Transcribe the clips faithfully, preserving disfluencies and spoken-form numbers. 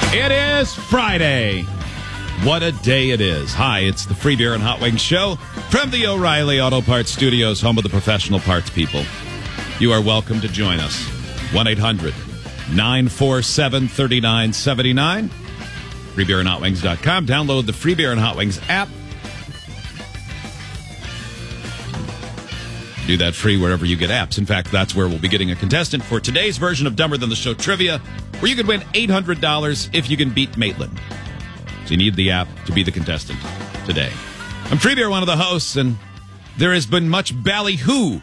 It is Friday. What a day it is. Hi, it's the Free Beer and Hot Wings Show from the O'Reilly Auto Parts Studios, home of the professional parts people. You are welcome to join us. one eight hundred nine four seven three nine seven nine. free beer and hot wings dot com. Download the Free Beer and Hot Wings app. Do that free wherever you get apps. In fact, that's where we'll be getting a contestant for today's version of Dumber Than the Show Trivia, where you could win eight hundred dollars if you can beat Maitland. So you need the app to be the contestant today. I'm Free Beer, one of the hosts, and there has been much ballyhoo.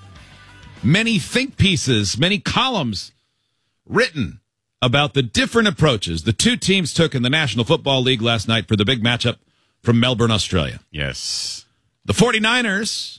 Many think pieces, many columns written about the different approaches the two teams took in the National Football League last night for the big matchup from Melbourne, Australia. Yes. The 49ers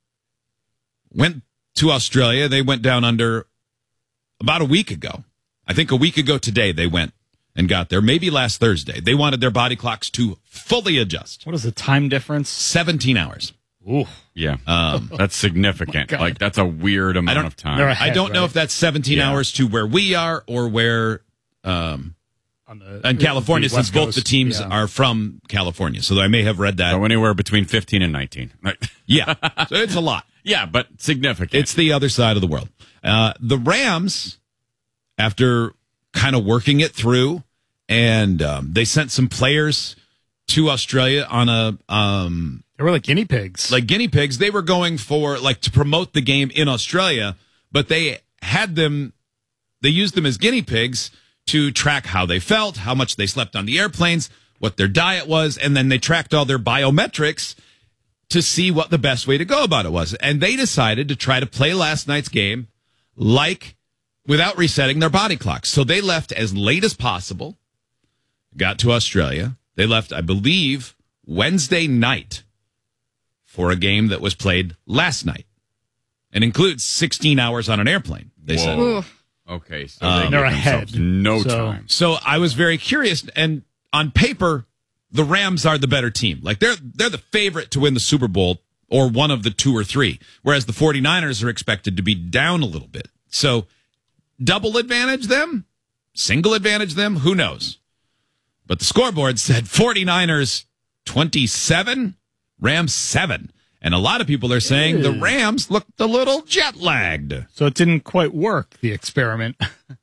went to Australia. They went down under about a week ago. I think a week ago today they went and got there. Maybe last Thursday. They wanted their body clocks to fully adjust. What is the time difference? seventeen hours. Ooh. Yeah. Um, that's significant. Oh like, that's a weird amount of time. I Ahead, don't know right? if that's seventeen Yeah. hours to where we are or where um, On the, in California, the since West both Coast, the teams yeah. are from California. So I may have read that. So anywhere between fifteen and nineteen. Yeah. So it's a lot. Yeah, but significant. It's the other side of the world. Uh, the Rams, after kind of working it through, and um, they sent some players to Australia on a um, They were like guinea pigs. like guinea pigs. They were going for like to promote the game in Australia, but they had them. They used them as guinea pigs to track how they felt, how much they slept on the airplanes, what their diet was, and then they tracked all their biometrics to see what the best way to go about it was. And they decided to try to play last night's game like without resetting their body clocks. So they left as late as possible, got to Australia. They left, I believe, Wednesday night for a game that was played last night and includes sixteen hours on an airplane, they Whoa. said. Ooh. Okay, so Um, they They're give ahead. themselves no So- time. So I was very curious, and on paper, the Rams are the better team. Like they're they're the favorite to win the Super Bowl or one of the two or three, whereas the 49ers are expected to be down a little bit. So double advantage them, single advantage them, who knows? But the scoreboard said 49ers twenty-seven, Rams seven. And a lot of people are saying the Rams looked a little jet lagged. So it didn't quite work, the experiment.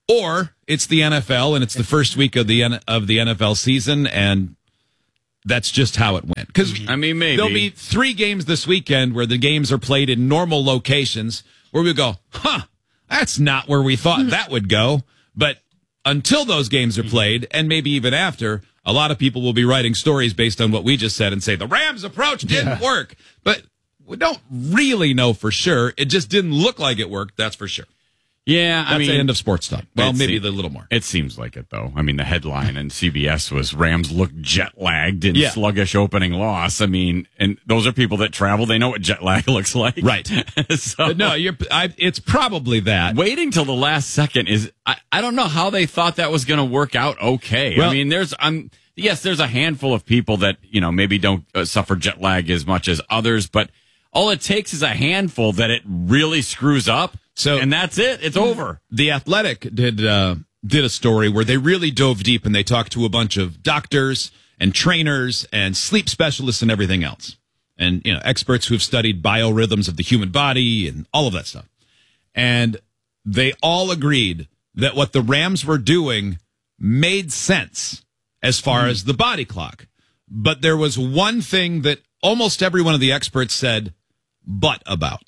Or it's the N F L and it's the first week of the N- of the N F L season, and that's just how it went. Because I mean, maybe. there'll be three games this weekend where the games are played in normal locations where we go, huh, that's not where we thought that would go. But until those games are played, and maybe even after, a lot of people will be writing stories based on what we just said and say the Rams' approach didn't Yeah. work. But we don't really know for sure. It just didn't look like it worked. That's for sure. Yeah, I That's mean, the end of sports talk. Well, it maybe seems- a little more. It seems like it, though. I mean, the headline in C B S was Rams look jet lagged in Yeah. sluggish opening loss. I mean, and those are people that travel. They know what jet lag looks like. Right. so, But no, you're, I, it's probably that. waiting till the last second is, I, I don't know how they thought that was going to work out okay. Well- I mean, there's, I'm, yes, there's a handful of people that, you know, maybe don't uh, suffer jet lag as much as others, but all it takes is a handful that it really screws up. So- and that's it. It's over. The Athletic did uh, did a story where they really dove deep and they talked to a bunch of doctors and trainers and sleep specialists and everything else, and you know experts who have studied biorhythms of the human body and all of that stuff. And they all agreed that what the Rams were doing made sense as far as the body clock. But there was one thing that almost every one of the experts said but about.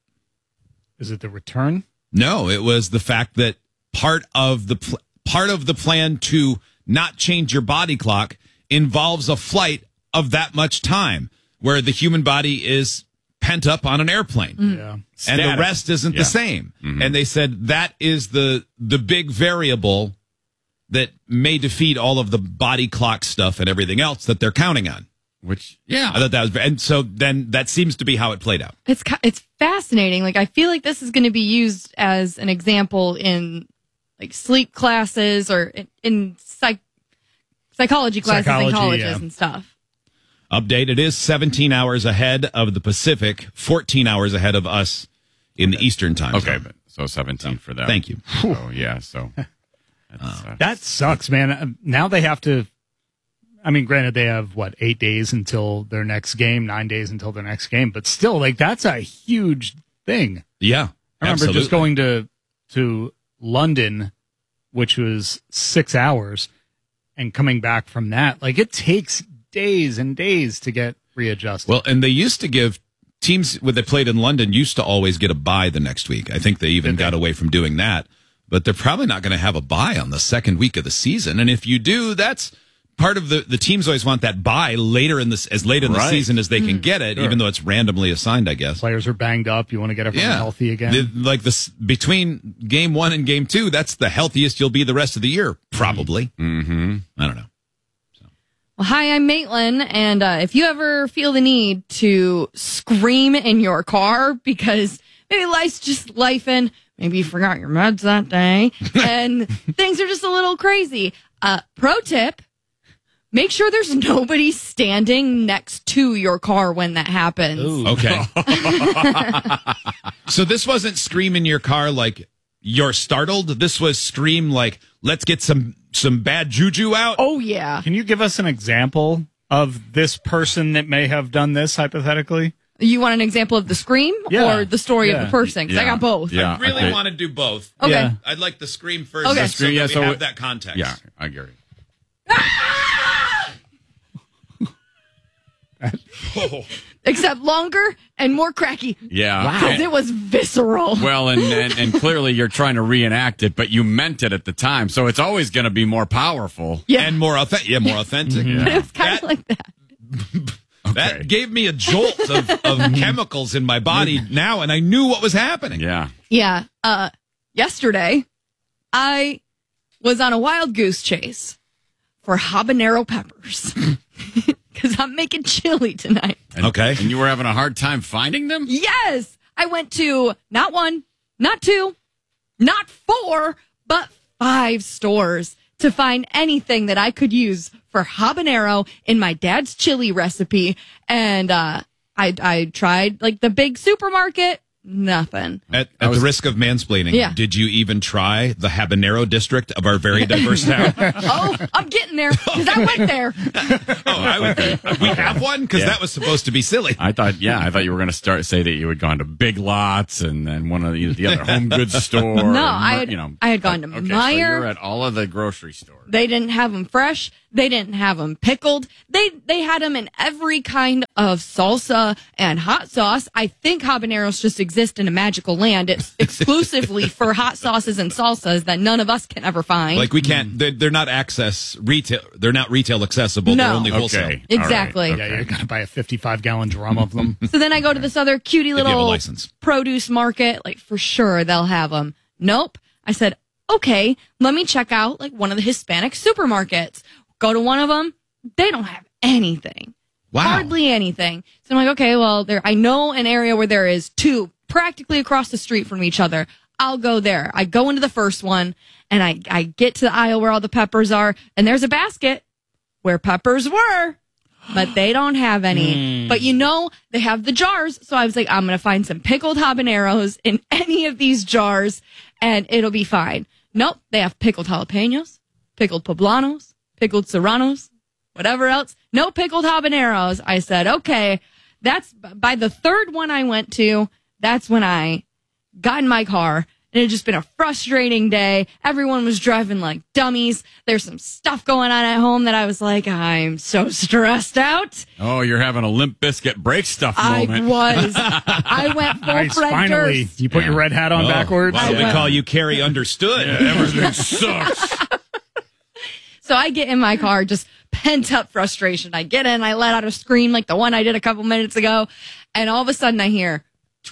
Is it the return? No, it was the fact that part of the pl- part of the plan to not change your body clock involves a flight of that much time where the human body is pent up on an airplane. Yeah. And Static. the rest isn't Yeah. the same. Mhm. And they said that is the the big variable that may defeat all of the body clock stuff and everything else that they're counting on. Which, yeah. I thought that was, and so then that seems to be how it played out. It's ki- it's fascinating. Like I feel like this is going to be used as an example in like sleep classes or in, in psych psychology classes Psychology, in colleges yeah. and stuff. Update, it is seventeen hours ahead of the Pacific, fourteen hours ahead of us in the Eastern time Okay, zone. but so seventeen for that. Thank you. So, yeah, so That's, uh, That sucks, man. Uh, Now they have to. I mean, granted, they have what eight days until their next game, nine days until their next game, but still, like that's a huge thing. Yeah. I remember absolutely. just going to to London, which was six hours, and coming back from that. Like it takes days and days to get readjusted. Well, and they used to give teams when they played in London used to always get a bye the next week. I think they even got away from doing that, but they're probably not going to have a bye on the second week of the season. And if you do, that's part of the the teams always want that bye later in this as late in the Right. season as they can get it, Sure. even though it's randomly assigned, I guess. Players are banged up. You want to get everyone Yeah, healthy again. The- like this between game one and game two, that's the healthiest you'll be the rest of the year, probably. mm-hmm. I don't know. Well, hi, I'm Maitland, and uh, if you ever feel the need to scream in your car because maybe life's just lifing, maybe you forgot your meds that day, and things are just a little crazy. Uh, pro tip: make sure there's nobody standing next to your car when that happens. Okay. So this wasn't scream in your car like you're startled. This was scream like let's get some some bad juju out. Oh yeah. Can you give us an example of this person that may have done this hypothetically? You want an example of the scream Yeah. or the story Yeah. of the person? Because I Yeah. got both. Yeah. I really okay. want to do both. Okay. Yeah. I'd like the scream first, Okay. so Scream, yeah, that we so have it- that context. Yeah, I get it. Except longer and more cracky. Yeah. Because it was visceral. Well, and, and and clearly you're trying to reenact it, but you meant it at the time, so it's always going to be more powerful. Yeah. And more authentic. Yeah, more authentic. But it was kind That- of like that. That Okay. gave me a jolt of, of chemicals in my body now, and I knew what was happening. Yeah. Yeah. Uh, yesterday, I was on a wild goose chase for habanero peppers because I'm making chili tonight. And, Okay. And you were having a hard time finding them? Yes, I went to not one, not two, not four, but five stores to find anything that I could use for habanero in my dad's chili recipe. And uh, I I tried like the big supermarket, nothing. At, at the risk of mansplaining, Yeah. did you even try the habanero district of our very diverse town? Oh, I'm getting there because I went there. Oh, I would, we have one because Yeah. that was supposed to be silly. I thought, yeah, I thought you were going to start say that you had gone to Big Lots and then one of the, the other home goods store. No, and, I had- you know, I had gone to okay, so Meijer. you're at all of the grocery stores. They didn't have them fresh. They didn't have them pickled. They they had them in every kind of salsa and hot sauce. I think habaneros just exist in a magical land. It's exclusively for hot sauces and salsas that none of us can ever find. Like we can't. They're, they're not access retail. They're not retail accessible. They're No. only wholesale. Okay. Exactly. All right. Yeah, you're gonna buy a fifty-five gallon drum of them. So then I go to this other cutie If you have a little license. produce market. Like for sure they'll have them. Nope. I said, okay, let me check out like one of the Hispanic supermarkets. Go to one of them. They don't have anything. Wow. Hardly anything. So I'm like, okay, well, there. I know an area where there is two practically across the street from each other. I'll go there. I go into the first one and I, I get to the aisle where all the peppers are, and there's a basket where peppers were, but they don't have any. But you know, they have the jars. So I was like, I'm going to find some pickled habaneros in any of these jars and it'll be fine. Nope. They have pickled jalapenos, pickled poblanos, pickled serranos, whatever else. No pickled habaneros. I said, okay, that's by the third one I went to. That's when I got in my car. And it had just been a frustrating day. Everyone was driving like dummies. There's some stuff going on at home that I was like, I'm so stressed out. Oh, you're having a Limp Biscuit break stuff moment. I was. I went full Nice, Fred finally, Durst. you put your red hat on Oh, backwards. Why I don't we went- call you Carrie Understood? Everything sucks. So I get in my car, just pent up frustration. I get in, I let out a scream like the one I did a couple minutes ago. And all of a sudden I hear,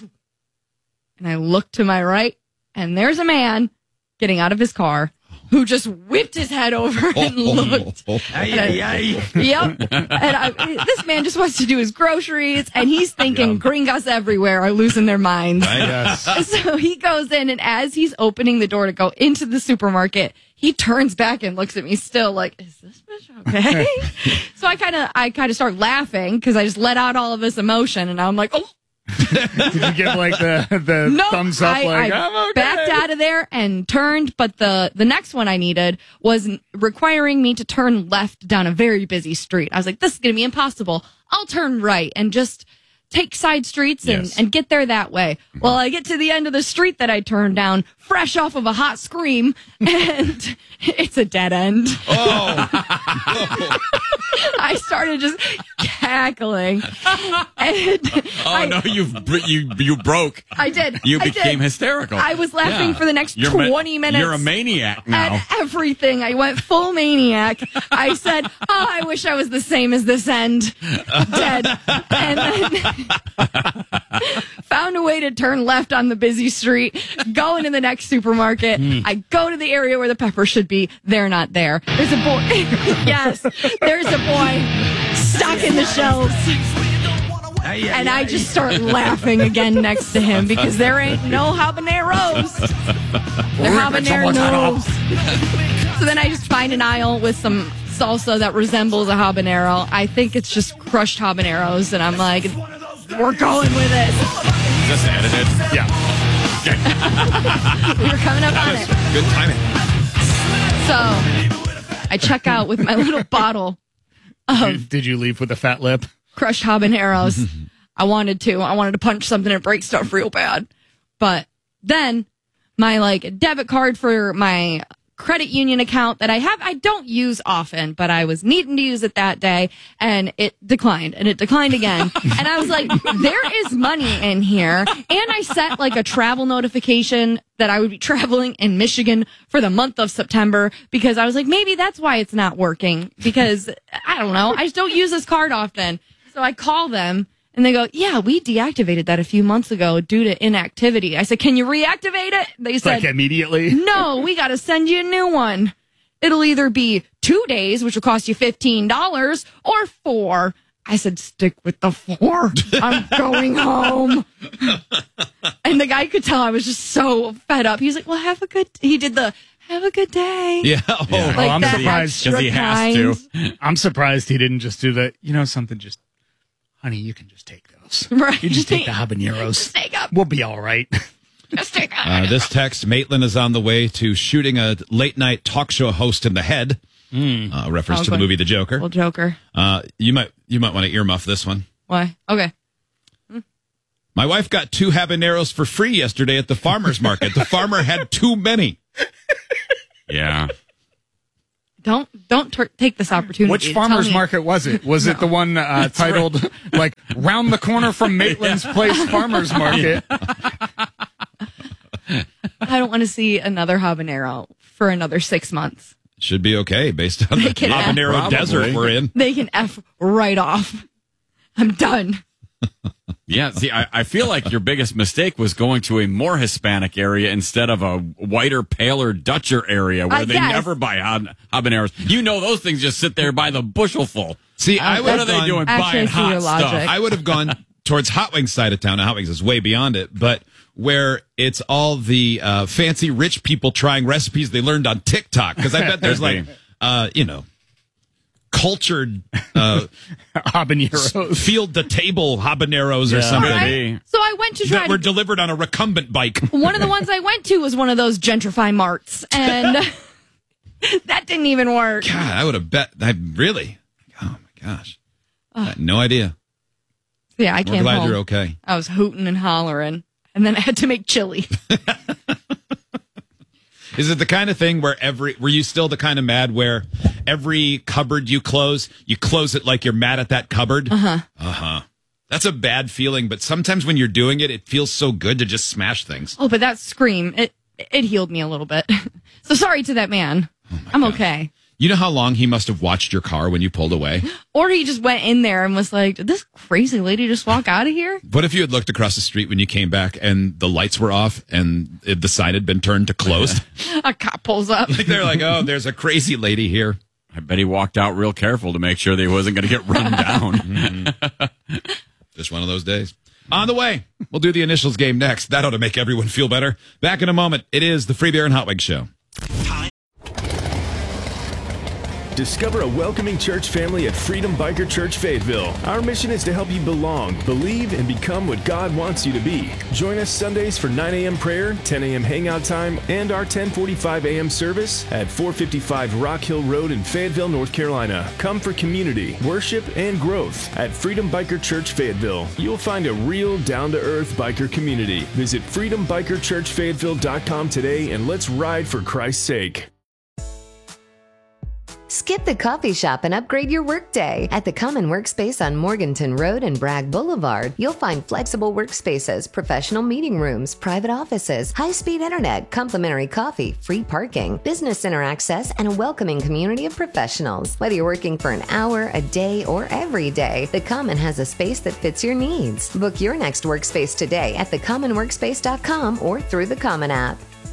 and I look to my right, and there's a man getting out of his car who just whipped his head over and looked. And I- Yep. And I, this man just wants to do his groceries, and he's thinking gringos everywhere are losing their minds. Yes. So he goes in, and as he's opening the door to go into the supermarket, he turns back and looks at me still like, is this bitch okay? So I kind of, I kind of start laughing because I just let out all of this emotion, and I'm like, oh, Did you give like the the No, thumbs up? I, like I I'm okay. backed out of there and turned, but the the next one I needed was requiring me to turn left down a very busy street. I was like, this is going to be impossible. I'll turn right and just take side streets and, Yes. and get there that way. Well, I get to the end of the street that I turned down, fresh off of a hot scream, and it's a dead end. Oh, I started just cackling. And Oh I, no, you've br- you you broke. I did. You I became did. hysterical. I was laughing for the next You're ma- twenty minutes. You're a maniac now. At everything. I went full maniac. I said, oh, I wish I was the same as this end. Dead. And then found a way to turn left on the busy street, go into the next supermarket. I go to the area where the peppers should be. They're not there. There's a boy. Yes. There's a boy stuck in the shelves. And I just start laughing again next to him because there ain't no habaneros. They're habaneros. So then I just find an aisle with some salsa that resembles a habanero. I think it's just crushed habaneros, and I'm like, we're going with it. Just edited. Yeah. We were coming up on it. good timing. So I check out with my little bottle of Did, did you leave with a fat lip? crushed habaneros. I wanted to. I wanted to punch something and break stuff real bad. But then my like debit card for my credit union account that I have, I don't use often, but I was needing to use it that day and it declined and it declined again. And I was like, there is money in here. And I set like a travel notification that I would be traveling in Michigan for the month of September because I was like, maybe that's why it's not working because I don't know. I just don't use this card often. So I call them and they go, yeah, we deactivated that a few months ago due to inactivity. I said, can you reactivate it? They said, Like immediately? no, we got to send you a new one. It'll either be two days, which will cost you fifteen dollars, or four. I said, stick with the four. I'm going home. And the guy could tell I was just so fed up. He was like, well, have a good, he did the, have a good day. Yeah. Oh, Yeah. Like Oh, I'm that surprised. extra 'Cause he has to. kind. I'm surprised he didn't just do that. You know something? Just, honey, you can just take those. Right. You just take the habaneros. Just take up. We'll be all right. Just take up. Uh, this text, Maitland is on the way to shooting a late night talk show host in the head. Uh, reference Oh, to the good. movie The Joker. Little Joker. Uh, you might you might want to earmuff this one. Why? Okay. My wife got two habaneros for free yesterday at the farmer's market. The farmer had too many. Yeah. Don't don't tur take this opportunity. Which to tell farmer's me- market was it? Was it the one uh, titled, like, Round the Corner from Maitland's Place Farmer's Market? I don't want to see another habanero for another six months. Should be okay based on the They can- habanero Probably. desert we're in. They can F right off. I'm done. Yeah, see, I, I feel like your biggest mistake was going to a more Hispanic area instead of a whiter, paler, Dutcher area where I they guess. never buy hab- habaneros. You know those things just sit there by the bushelful. See, I What would are have they gone, doing Actually, I buying see hot your logic. stuff? I would have gone towards Hot Wings side of town. Now, Hot Wings is way beyond it, but where it's all the uh, fancy rich people trying recipes they learned on TikTok. Because I bet there's like, uh, you know, cultured uh, Habaneros. field to table habaneros or Yeah. something Could Right? be. So I went to try. that were To, delivered on a recumbent bike. one of the ones I went to was one of those gentrify marts, and that didn't even work. God, I would have bet. I really. Oh my gosh, I had no idea. Yeah, I We're came glad home. you're okay. I was hooting and hollering, and then I had to make chili. Is it the kind of thing where every, were you still the kind of mad where every cupboard you close, you close it like you're mad at that cupboard? Uh huh. Uh huh. That's a bad feeling, but sometimes when you're doing it, it feels so good to just smash things. Oh, but that scream, it it healed me a little bit. So sorry to that man. I'm okay. You know how long he must have watched your car when you pulled away? Or he just went in there and was like, did this crazy lady just walk out of here? What if you had looked across the street when you came back and the lights were off and it, the sign had been turned to closed? A cop pulls up. Like they're like, oh, there's a crazy lady here. I bet he walked out real careful to make sure that he wasn't going to get run down. Just one of those days. On the way, we'll do the initials game next. That ought to make everyone feel better. Back in a moment. It is the Free Beer and Hot Wings Show. Discover a welcoming church family at Freedom Biker Church Fayetteville. Our mission is to help you belong, believe, and become what God wants you to be. Join us Sundays for nine a.m. prayer, ten a.m. hangout time, and our ten forty-five a.m. service at four fifty-five Rock Hill Road in Fayetteville, North Carolina. Come for community, worship, and growth at Freedom Biker Church Fayetteville. You'll find a real down-to-earth biker community. Visit freedom biker church fayetteville dot com today and let's ride for Christ's sake. Skip the coffee shop and upgrade your workday. At the Common Workspace on Morganton Road and Bragg Boulevard, you'll find flexible workspaces, professional meeting rooms, private offices, high-speed internet, complimentary coffee, free parking, business center access, and a welcoming community of professionals. Whether you're working for an hour, a day, or every day, the Common has a space that fits your needs. Book your next workspace today at the common workspace dot com or through the Common app.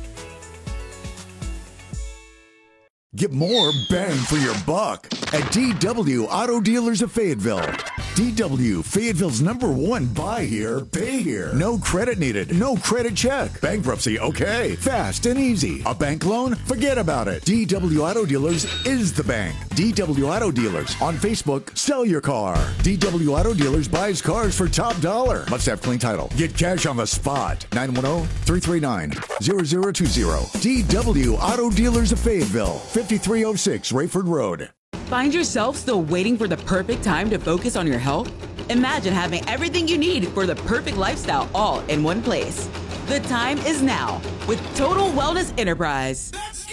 Get more bang for your buck at D W Auto Dealers of Fayetteville. D W, Fayetteville's number one buy here, pay here. No credit needed, no credit check. Bankruptcy, okay. Fast and easy. A bank loan? Forget about it. D W Auto Dealers is the bank. D W Auto Dealers. On Facebook, sell your car. D W Auto Dealers buys cars for top dollar. Must have clean title. Get cash on the spot. nine one zero, three three nine, zero zero two zero. D W Auto Dealers of Fayetteville. fifty-three oh six Rayford Road. Find yourself still waiting for the perfect time to focus on your health? Imagine having everything you need for the perfect lifestyle all in one place. The time is now with Total Wellness Enterprise.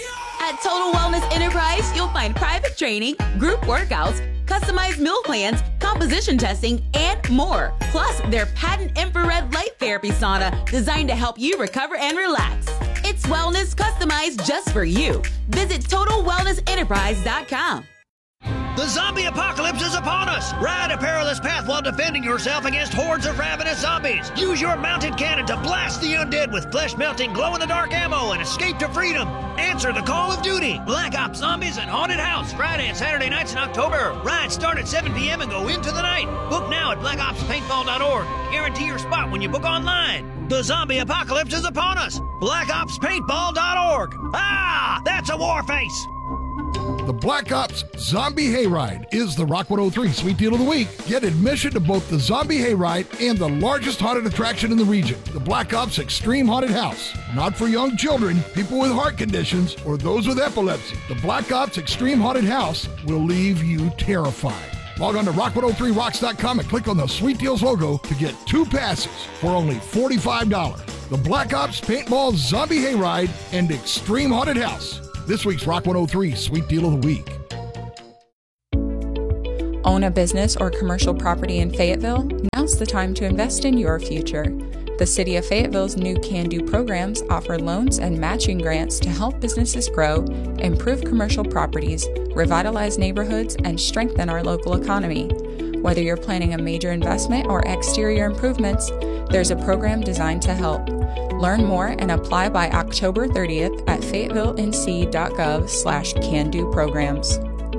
At Total Wellness Enterprise, you'll find private training, group workouts, customized meal plans, composition testing, and more. Plus, their patent infrared light therapy sauna designed to help you recover and relax. It's wellness customized just for you. Visit total wellness enterprise dot com. The zombie apocalypse is upon us! Ride a perilous path while defending yourself against hordes of ravenous zombies. Use your mounted cannon to blast the undead with flesh-melting, glow-in-the-dark ammo and escape to freedom. Answer the call of duty. Black Ops Zombies and Haunted House, Friday and Saturday nights in October. Rides start at seven p.m. and go into the night. Book now at black ops paintball dot org. Guarantee your spot when you book online. The zombie apocalypse is upon us. black ops paintball dot org. Ah, that's a war face. The Black Ops Zombie Hayride is the Rock one oh three Sweet Deal of the Week. Get admission to both the Zombie Hayride and the largest haunted attraction in the region, the Black Ops Extreme Haunted House. Not for young children, people with heart conditions, or those with epilepsy. The Black Ops Extreme Haunted House will leave you terrified. Log on to rock one oh three rocks dot com and click on the Sweet Deals logo to get two passes for only forty-five dollars. The Black Ops Paintball Zombie Hayride and Extreme Haunted House. This week's Rock one oh three Sweet Deal of the Week. Own a business or commercial property in Fayetteville? Now's the time to invest in your future. The City of Fayetteville's new Can Do programs offer loans and matching grants to help businesses grow, improve commercial properties, revitalize neighborhoods, and strengthen our local economy. Whether you're planning a major investment or exterior improvements, there's a program designed to help. Learn more and apply by October thirtieth at fayetteville n c dot gov slash can do programs.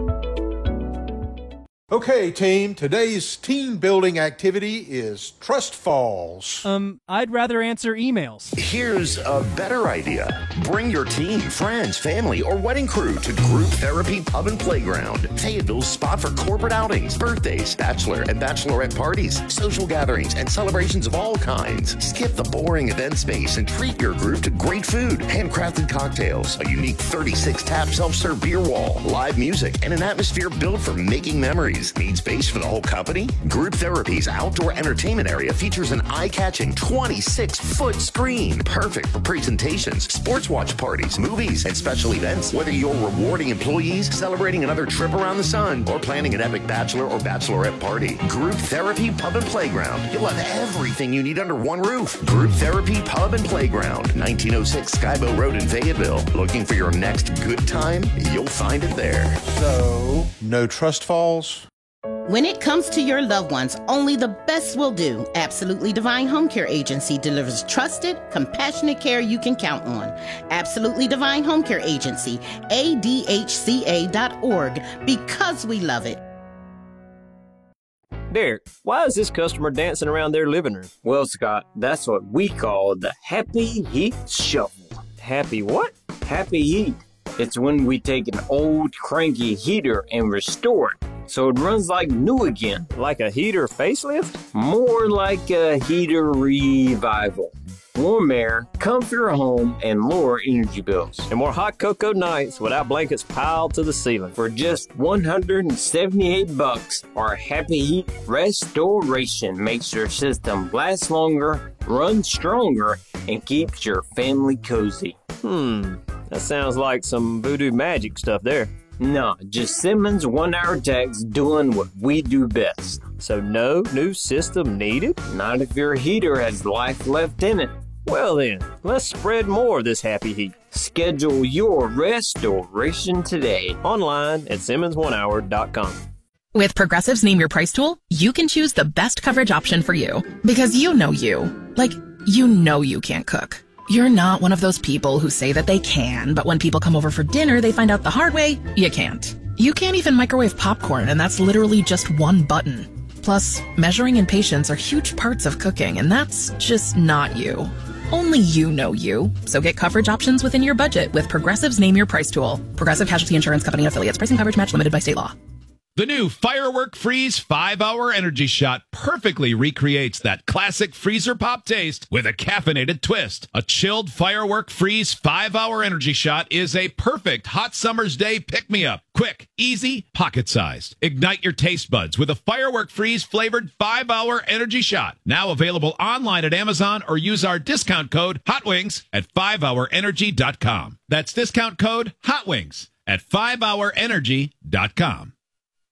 Okay, team, today's team building activity is Trust Falls. Um, I'd rather answer emails. Here's a better idea. Bring your team, friends, family, or wedding crew to Group Therapy Pub and Playground. Fayetteville's spot for corporate outings, birthdays, bachelor and bachelorette parties, social gatherings, and celebrations of all kinds. Skip the boring event space and treat your group to great food, handcrafted cocktails, a unique thirty-six tap self-serve beer wall, live music, and an atmosphere built for making memories. Need space for the whole company? Group Therapy's outdoor entertainment area features an eye-catching twenty-six foot screen, perfect for presentations, sports watch parties, movies, and special events. Whether you're rewarding employees, celebrating another trip around the sun, or planning an epic bachelor or bachelorette party, Group Therapy Pub and Playground. You'll have everything you need under one roof. Group Therapy Pub and Playground, nineteen oh six Skybow Road in Fayetteville. Looking for your next good time? You'll find it there. So, no Trust Falls? When it comes to your loved ones, only the best will do. Absolutely Divine Home Care Agency delivers trusted, compassionate care you can count on. Absolutely Divine Home Care Agency, A D H C A dot org, because we love it. Derek, why is this customer dancing around their living room? Well, Scott, that's what we call the Happy Heat Shuffle. Happy what? Happy Heat. It's when we take an old cranky heater and restore it so it runs like new again. Like a heater facelift? More like a heater revival. Warm air, comfier home, and lower energy bills. And more hot cocoa nights without blankets piled to the ceiling. For just one hundred seventy-eight bucks, our Happy Heat Restoration makes your system last longer, run stronger, and keeps your family cozy. Hmm, that sounds like some voodoo magic stuff there. No, just Simmons one-hour techs doing what we do best. So no new system needed? Not if your heater has life left in it. Well then, let's spread more of this happy heat. Schedule your restoration today. Online at Simmons one hour dot com. With Progressive's Name Your Price tool, you can choose the best coverage option for you. Because you know you. Like, you know you can't cook. You're not one of those people who say that they can, but when people come over for dinner, they find out the hard way, you can't. You can't even microwave popcorn, and that's literally just one button. Plus, measuring and patience are huge parts of cooking, and that's just not you. Only you know you. So get coverage options within your budget with Progressive's Name Your Price tool. Progressive Casualty Insurance Company and affiliates. Price and coverage match limited by state law. The new Firework Freeze five hour Energy Shot perfectly recreates that classic freezer pop taste with a caffeinated twist. A chilled Firework Freeze five hour Energy Shot is a perfect hot summer's day pick-me-up. Quick, easy, pocket-sized. Ignite your taste buds with a Firework Freeze flavored five hour Energy Shot. Now available online at Amazon or use our discount code HOTWINGS at five hour energy dot com. That's discount code HOTWINGS at five hour energy dot com.